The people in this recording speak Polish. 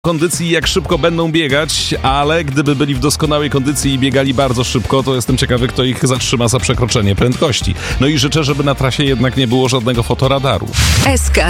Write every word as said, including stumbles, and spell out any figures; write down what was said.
kondycji, jak szybko będą biegać, ale gdyby byli w doskonałej kondycji i biegali bardzo szybko, to jestem ciekawy, kto ich zatrzyma za przekroczenie prędkości. No i życzę, żeby na trasie jednak nie było żadnego fotoradaru. S K